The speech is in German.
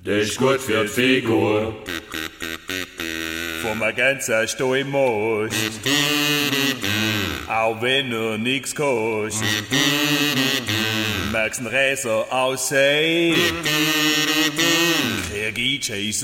Das ist gut für die Figur. Vom ganzen Sto im Most, auch wenn nix kostet. Merkst ein Räser aussehen, krieg ich